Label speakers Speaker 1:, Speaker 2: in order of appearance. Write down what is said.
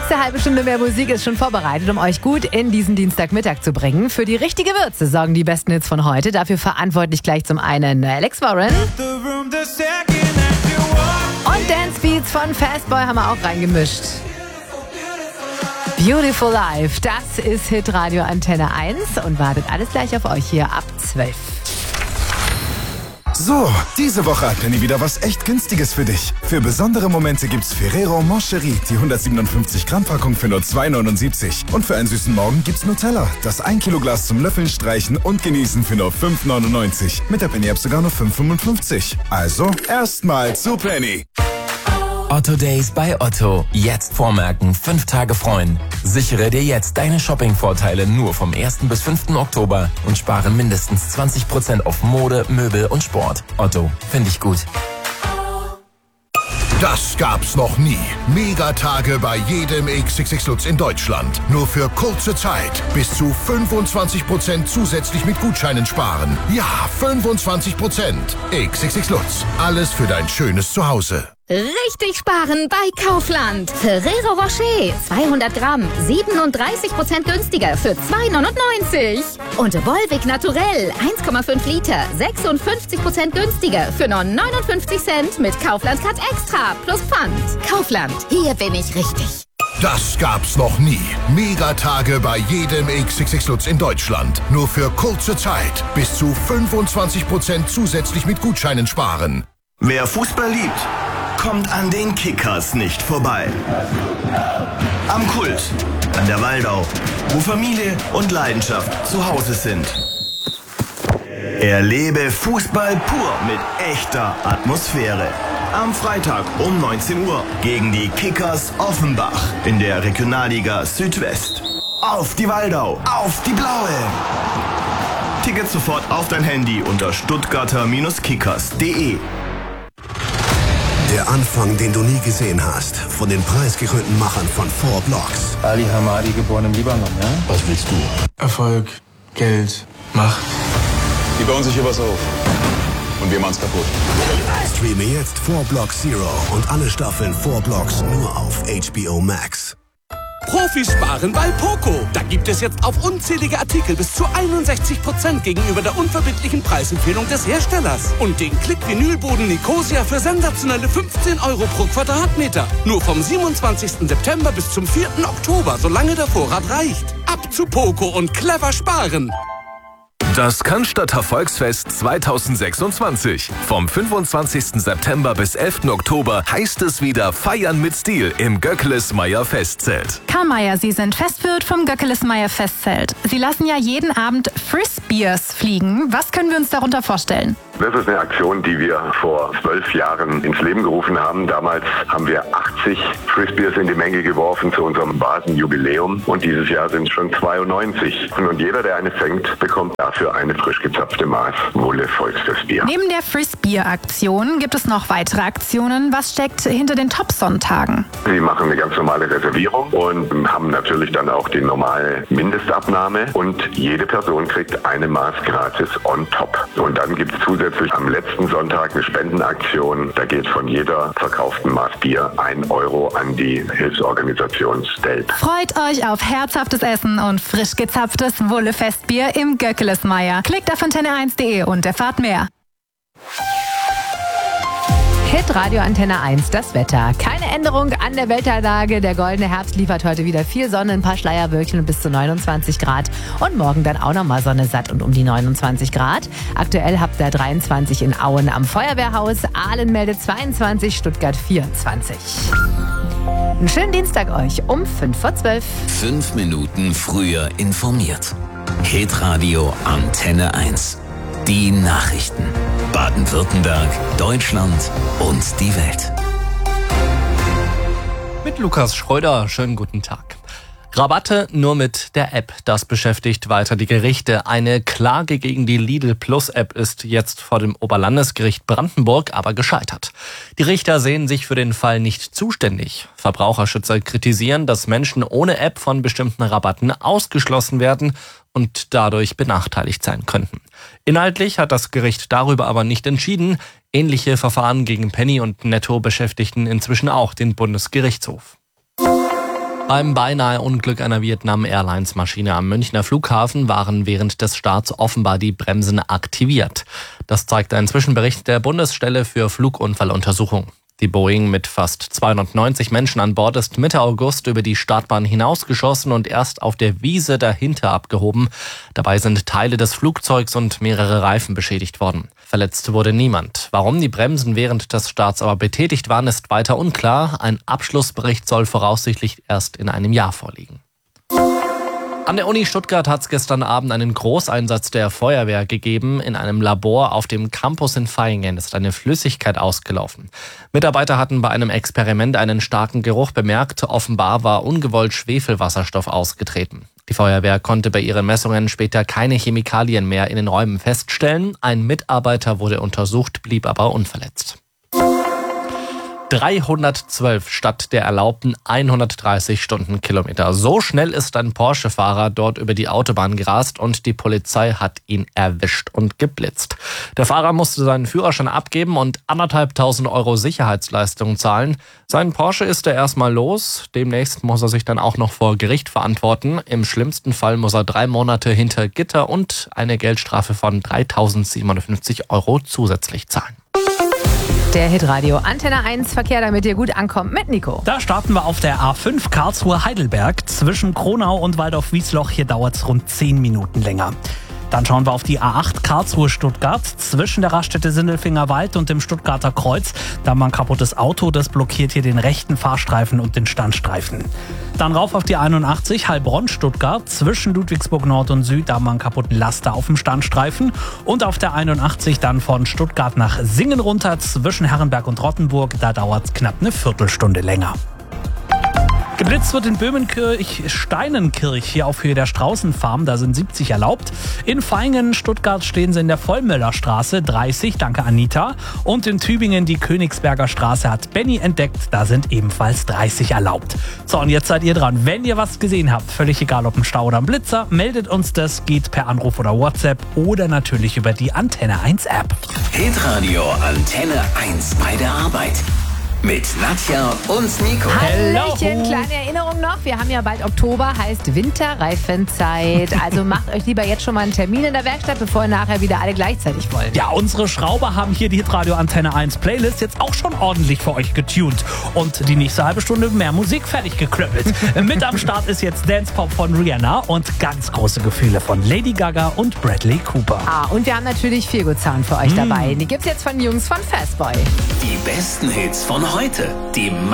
Speaker 1: nächste halbe Stunde mehr Musik ist schon vorbereitet, um euch gut in diesen Dienstagmittag zu bringen. Für die richtige Würze sorgen die besten Hits von heute. Dafür verantwortlich gleich zum einen Alex Warren. Und Dance Beats von Fastboy haben wir auch reingemischt. Beautiful Life, das ist Hitradio Antenne 1 und wartet alles gleich auf euch hier ab 12.
Speaker 2: So, diese Woche hat Penny wieder was echt Günstiges für dich. Für besondere Momente gibt's Ferrero Moncherie, die 157 Gramm Packung für nur 2,79. Und für einen süßen Morgen gibt's Nutella, das 1 Kilo Glas zum Löffeln, Streichen und Genießen für nur 5,99. Mit der Penny App sogar nur 5,55. Also erstmal zu Penny.
Speaker 3: Otto Days bei Otto. Jetzt vormerken, 5 Tage freuen. Sichere dir jetzt deine Shopping-Vorteile nur vom 1. bis 5. Oktober und spare mindestens 20% auf Mode, Möbel und Sport. Otto, finde ich gut.
Speaker 4: Das gab's noch nie. Megatage bei jedem XXX Lutz in Deutschland. Nur für kurze Zeit. Bis zu 25% zusätzlich mit Gutscheinen sparen. Ja, 25%. XXX Lutz. Alles für dein schönes Zuhause.
Speaker 5: Richtig sparen bei Kaufland. Ferrero Rocher, 200 Gramm, 37% günstiger für 2,99. Und Volvic Naturell, 1,5 Liter, 56% günstiger für nur 59 Cent mit Kaufland Cut Extra plus Pfand. Kaufland, hier bin ich richtig.
Speaker 4: Das gab's noch nie. Megatage bei jedem XXX Lutz in Deutschland. Nur für kurze Zeit. Bis zu 25% zusätzlich mit Gutscheinen sparen.
Speaker 6: Wer Fußball liebt, kommt an den Kickers nicht vorbei. Am Kult, an der Waldau, wo Familie und Leidenschaft zu Hause sind. Erlebe Fußball pur mit echter Atmosphäre. Am Freitag um 19 Uhr gegen die Kickers Offenbach in der Regionalliga Südwest. Auf die Waldau, auf die Blaue! Tickets sofort auf dein Handy unter stuttgarter-kickers.de.
Speaker 7: Der Anfang, den du nie gesehen hast, von den preisgekrönten Machern von 4 Blocks.
Speaker 8: Ali Hamadi, geboren im Libanon, ja?
Speaker 7: Was willst du?
Speaker 8: Erfolg, Geld, Macht.
Speaker 9: Die bauen sich hier was auf. Und wir machen's kaputt.
Speaker 7: Streame jetzt 4 Blocks Zero und alle Staffeln 4 Blocks nur auf HBO Max.
Speaker 10: Profis sparen bei Poco. Da gibt es jetzt auf unzählige Artikel bis zu 61% gegenüber der unverbindlichen Preisempfehlung des Herstellers. Und den Klick-Vinylboden Nicosia für sensationelle 15 € pro Quadratmeter. Nur vom 27. September bis zum 4. Oktober, solange der Vorrat reicht. Ab zu Poco und clever sparen.
Speaker 11: Das Cannstatter Volksfest 2026. Vom 25. September bis 11. Oktober heißt es wieder Feiern mit Stil im Göckelesmeyer Festzelt.
Speaker 12: Karl Mayer, Sie sind Festwirt vom Göckelesmeyer Festzelt. Sie lassen ja jeden Abend Frisbeers fliegen. Was können wir uns darunter vorstellen?
Speaker 13: Das ist eine Aktion, die wir vor 12 Jahren ins Leben gerufen haben. Damals haben wir 80 Frisbeers in die Menge geworfen zu unserem Basenjubiläum. Und dieses Jahr sind es schon 92. Und jeder, der eine fängt, bekommt dafür eine frisch gezapfte Maß Wolle Volksfestbier.
Speaker 12: Neben der Frisbeer-Aktion gibt es noch weitere Aktionen. Was steckt hinter den Top-Sonntagen?
Speaker 13: Sie machen eine ganz normale Reservierung und haben natürlich dann auch die normale Mindestabnahme. Und jede Person kriegt eine Maß gratis on top. Und dann gibt es zusätzlich am letzten Sonntag eine Spendenaktion. Da geht von jeder verkauften Maß Bier 1 € an die Hilfsorganisation STELP.
Speaker 12: Freut euch auf herzhaftes Essen und frisch gezapftes Wolle-Festbier im Göckelesmeyer. Klickt auf antenne1.de und erfahrt mehr.
Speaker 1: Hitradio Antenne 1, das Wetter. Keine Änderung an der Wetterlage. Der goldene Herbst liefert heute wieder viel Sonne, ein paar Schleierwölkchen und bis zu 29 Grad. Und morgen dann auch nochmal Sonne satt und um die 29 Grad. Aktuell habt ihr 23 in Auen am Feuerwehrhaus. Aalen meldet 22, Stuttgart 24. Einen schönen Dienstag euch um 11:55.
Speaker 3: 5 Minuten früher informiert. Hitradio Antenne 1. Die Nachrichten. Baden-Württemberg, Deutschland und die Welt.
Speaker 14: Mit Lukas Schröder, schönen guten Tag. Rabatte nur mit der App, das beschäftigt weiter die Gerichte. Eine Klage gegen die Lidl Plus App ist jetzt vor dem Oberlandesgericht Brandenburg aber gescheitert. Die Richter sehen sich für den Fall nicht zuständig. Verbraucherschützer kritisieren, dass Menschen ohne App von bestimmten Rabatten ausgeschlossen werden und dadurch benachteiligt sein könnten. Inhaltlich hat das Gericht darüber aber nicht entschieden. Ähnliche Verfahren gegen Penny und Netto beschäftigten inzwischen auch den Bundesgerichtshof. Beim beinahe Unglück einer Vietnam Airlines Maschine am Münchner Flughafen waren während des Starts offenbar die Bremsen aktiviert. Das zeigt ein Zwischenbericht der Bundesstelle für Flugunfalluntersuchung. Die Boeing mit fast 290 Menschen an Bord ist Mitte August über die Startbahn hinausgeschossen und erst auf der Wiese dahinter abgehoben. Dabei sind Teile des Flugzeugs und mehrere Reifen beschädigt worden. Verletzt wurde niemand. Warum die Bremsen während des Starts aber betätigt waren, ist weiter unklar. Ein Abschlussbericht soll voraussichtlich erst in einem Jahr vorliegen. An der Uni Stuttgart hat es gestern Abend einen Großeinsatz der Feuerwehr gegeben. In einem Labor auf dem Campus in Vaihingen ist eine Flüssigkeit ausgelaufen. Mitarbeiter hatten bei einem Experiment einen starken Geruch bemerkt. Offenbar war ungewollt Schwefelwasserstoff ausgetreten. Die Feuerwehr konnte bei ihren Messungen später keine Chemikalien mehr in den Räumen feststellen. Ein Mitarbeiter wurde untersucht, blieb aber unverletzt. 312 statt der erlaubten 130 Stundenkilometer. So schnell ist ein Porsche-Fahrer dort über die Autobahn gerast und die Polizei hat ihn erwischt und geblitzt. Der Fahrer musste seinen Führerschein abgeben und 1.500 € Sicherheitsleistung zahlen. Sein Porsche ist er erstmal los. Demnächst muss er sich dann auch noch vor Gericht verantworten. Im schlimmsten Fall muss er 3 Monate hinter Gitter und eine Geldstrafe von 3.750 € zusätzlich zahlen.
Speaker 1: Der Hitradio Antenne 1 Verkehr, damit ihr gut ankommt mit Nico.
Speaker 15: Da starten wir auf der A5 Karlsruhe-Heidelberg. Zwischen Kronau und Waldorf-Wiesloch, hier dauert es rund 10 Minuten länger. Dann schauen wir auf die A8 Karlsruhe-Stuttgart. Zwischen der Raststätte Sindelfinger Wald und dem Stuttgarter Kreuz. Da haben wir ein kaputtes Auto, das blockiert hier den rechten Fahrstreifen und den Standstreifen. Dann rauf auf die 81 Heilbronn-Stuttgart. Zwischen Ludwigsburg Nord und Süd, da haben wir einen kaputten Laster auf dem Standstreifen. Und auf der 81 dann von Stuttgart nach Singen runter. Zwischen Herrenberg und Rottenburg, da dauert es knapp eine Viertelstunde länger. Geblitzt wird in Böhmenkirch-Steinenkirch, hier auf Höhe der Straußenfarm, da sind 70 erlaubt. In Vaihingen, Stuttgart stehen sie in der Vollmöllerstraße, 30, danke Anita. Und in Tübingen, die Königsberger Straße, hat Benny entdeckt, da sind ebenfalls 30 erlaubt. So, und jetzt seid ihr dran. Wenn ihr was gesehen habt, völlig egal ob ein Stau oder ein Blitzer, meldet uns das, geht per Anruf oder WhatsApp oder natürlich über die Antenne 1 App.
Speaker 16: Hitradio Antenne 1 bei der Arbeit. Mit Nadja und Nico.
Speaker 1: Hallöchen, kleine Erinnerung noch. Wir haben ja bald Oktober, heißt Winterreifenzeit. Also macht euch lieber jetzt schon mal einen Termin in der Werkstatt, bevor ihr nachher wieder alle gleichzeitig wollen.
Speaker 15: Ja, unsere Schrauber haben hier die Hitradio Antenne 1 Playlist jetzt auch schon ordentlich für euch getuned. Und die nächste halbe Stunde mehr Musik fertig geklöppelt. Mit am Start ist jetzt Dance Pop von Rihanna und ganz große Gefühle von Lady Gaga und Bradley Cooper.
Speaker 1: Und wir haben natürlich Feelgood-Sound für euch dabei. Die gibt's jetzt von den Jungs von Fastboy.
Speaker 16: Die besten Hits von heute. Die